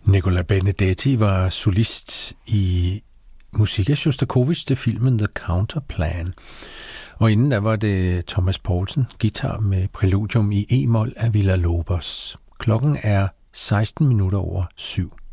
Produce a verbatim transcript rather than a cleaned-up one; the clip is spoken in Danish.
Nicola Benedetti var solist i musik af Sjostakovitj til filmen The Counterplan. Og inden der var det Thomas Poulsen, guitar med præludium i e-mol af Villa-Lobos. Klokken er seksten minutter over syv.